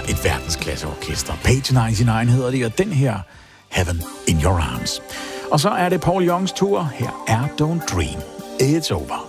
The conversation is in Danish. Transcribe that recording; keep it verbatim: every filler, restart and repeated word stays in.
et verdensklasseorkester. Page nioghalvfems hedder det, og den her Heaven in Your Arms. Og så er det Paul Youngs tur. Her er Don't Dream, It's Over.